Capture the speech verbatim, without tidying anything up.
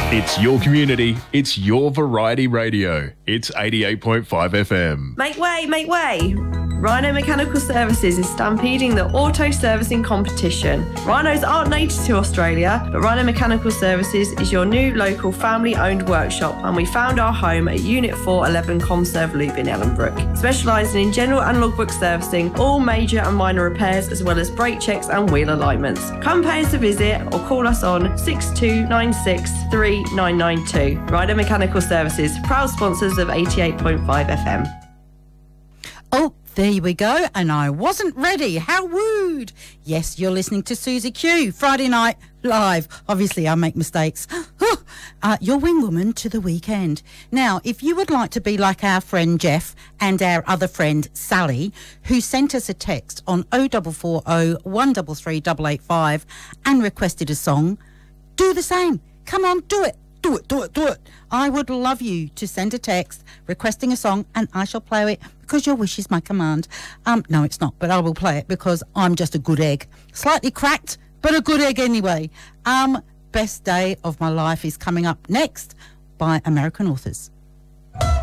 It's your community. It's your variety radio. It's eighty-eight point five F M. Make way, make way. Rhino Mechanical Services is stampeding the auto servicing competition. Rhinos aren't native to Australia, but Rhino Mechanical Services is your new local family-owned workshop, and we found our home at Unit four eleven Comserve Loop in Ellenbrook, specialising in general and logbook servicing, all major and minor repairs, as well as brake checks and wheel alignments. Come pay us a visit or call us on six two nine six three nine nine two. Rhino Mechanical Services, proud sponsors of eighty-eight point five F M. Oh, there we go, and I wasn't ready. How rude. Yes, you're listening to Susie Q, Friday Night Live. Obviously, I make mistakes. uh, your wing woman to the weekend. Now, if you would like to be like our friend Jeff and our other friend Sally, who sent us a text on oh four four oh, one three three, eight eight five and requested a song, do the same. Come on, do it. Do it, do it, do it. I would love you to send a text requesting a song, and I shall play it because your wish is my command. Um, no, it's not, but I will play it because I'm just a good egg. Slightly cracked, but a good egg anyway. Um, Best Day of My Life is coming up next by American Authors.